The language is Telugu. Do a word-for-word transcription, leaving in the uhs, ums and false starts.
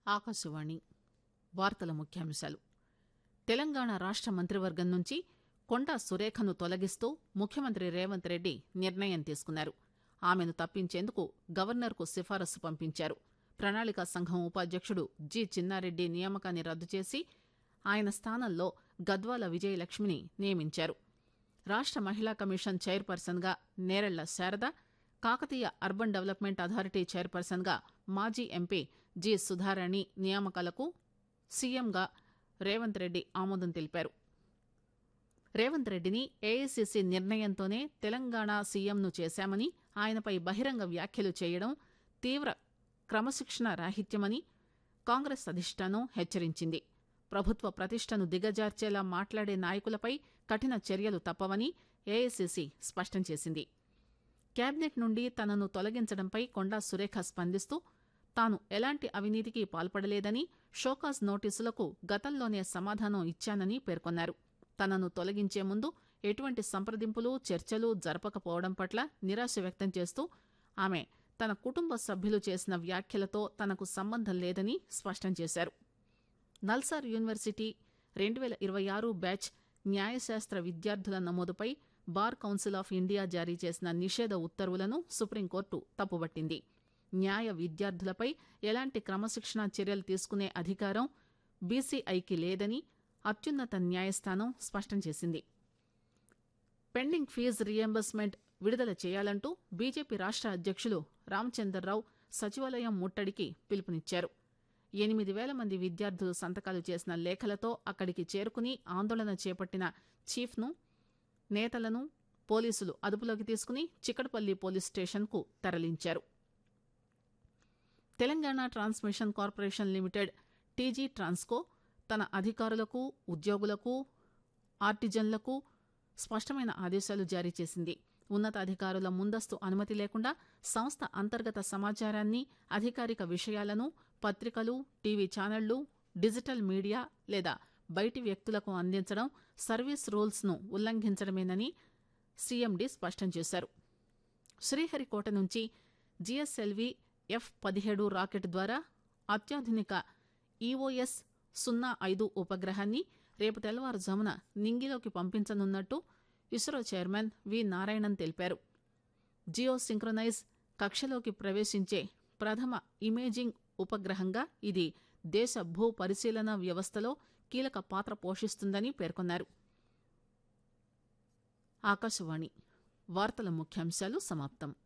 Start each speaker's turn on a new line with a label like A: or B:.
A: ఆకాశవాణి వార్తల ముఖ్యాంశాలు. తెలంగాణ రాష్ట మంత్రివర్గం నుంచి కొండా సురేఖను తొలగిస్తూ ముఖ్యమంత్రి రేవంత్ రెడ్డి నిర్ణయం తీసుకున్నారు. ఆమెను తప్పించేందుకు గవర్నర్ కు సిఫారసు పంపించారు. ప్రణాళికా సంఘం ఉపాధ్యకుడు జి చిన్నారెడ్డి నియామకాన్ని రద్దు చేసి ఆయన స్థానంలో గద్వాల విజయలక్ష్మిని నియమించారు. రాష్ట మహిళా కమిషన్ చైర్పర్సన్ గా Nerella Sharada, Kakatiya urban development authority chairperson గా మాజీ ఎంపీ జి సుధారాణి నియామకాలకు సీఎంగా రేవంత్ రెడ్డి ఆమోదం తెలిపారు. రేవంత్ రెడ్డిని ఏఐసీసీ నిర్ణయంతోనే తెలంగాణ సీఎంను చేశామని, ఆయనపై బహిరంగ వ్యాఖ్యలు చేయడం తీవ్ర క్రమశిక్షణ రాహిత్యమని కాంగ్రెస్ అధిష్టానం హెచ్చరించింది. ప్రభుత్వ ప్రతిష్టను దిగజార్చేలా మాట్లాడే నాయకులపై కఠిన చర్యలు తప్పవని ఏఐసీసీ స్పష్టం చేసింది. కేబినెట్ నుండి తనను తొలగించడంపై కొండా సురేఖ స్పందిస్తూ తాను ఎలాంటి అవినీతికి పాల్పడలేదని, షోకాజ్ నోటీసులకు గతంలోనే సమాధానం ఇచ్చానని పేర్కొన్నారు. తనను తొలగించే ముందు ఎటువంటి సంప్రదింపులు, చర్చలు జరపకపోవడం పట్ల నిరాశ వ్యక్తం చేస్తూ ఆమె తన కుటుంబ సభ్యులు చేసిన వ్యాఖ్యలతో తనకు సంబంధం లేదని స్పష్టం చేశారు. నల్సార్ యూనివర్సిటీ రెండు పేల ఇరవై ఆరు బ్యాచ్ న్యాయశాస్త్ర విద్యార్థుల నమోదుపై బార్ కౌన్సిల్ ఆఫ్ ఇండియా జారీ చేసిన నిషేధ ఉత్తర్వులను సుప్రీంకోర్టు తప్పుబట్టింది. న్యాయ విద్యార్థులపై ఎలాంటి క్రమశిక్షణా చర్యలు తీసుకునే అధికారం బీసీఐకి లేదని అత్యున్నత న్యాయస్థానం స్పష్టం చేసింది. పెండింగ్ ఫీజు రియంబర్స్మెంట్ విడుదల చేయాలంటూ బీజేపీ రాష్ట అధ్యకులు రామచందర్రావు సచివాలయం ముట్టడికి పిలుపునిచ్చారు. ఎనిమిది పేల మంది విద్యార్థులు సంతకాలు చేసిన లేఖలతో అక్కడికి చేరుకుని ఆందోళన చేపట్టిన చీఫ్ ను, నేతలను పోలీసులు అదుపులోకి తీసుకుని చికటపల్లి పోలీస్ స్టేషన్ కు తరలించారు. Telangana transmission corporation limited TG Transco తన అధికారులకు, ఉద్యోగులకు, ఆర్టిజన్లకు స్పష్టమైన ఆదేశాలు జారీ చేసింది. ఉన్నతాధికారుల ముందస్తు అనుమతి లేకుండా సంస్థ అంతర్గత సమాచారాన్ని, అధికారిక విషయాలను పత్రికలు, టీవీ ఛానళ్లు, డిజిటల్ మీడియా లేదా బయటి వ్యక్తులకు అందించడం సర్వీస్ రూల్స్ ను ఉల్లంఘించడమేనని సీఎండీ స్పష్టం చేశారు. శ్రీహరికోట నుంచి జీఎస్ఎల్వీ ఎఫ్ పదిహేడు రాకెట్ ద్వారా అత్యాధునిక ఈఓఎస్ సున్నా ఐదు ఉపగ్రహాన్ని రేపు తెల్లవారుజామున నింగిలోకి పంపించనున్నట్టు ఇస్రో చైర్మన్ వి నారాయణన్ తెలిపారు. జియో సింక్రొనైజ్ కక్షలోకి ప్రవేశించే ప్రథమ ఇమేజింగ్ ఉపగ్రహంగా ఇది దేశ భూ పరిశీలన వ్యవస్థలో కీలక పాత్ర పోషిస్తుందని పేర్కొన్నారు. ఆకాశవాణి వార్తల ముఖ్యాంశాలు సమాప్తం.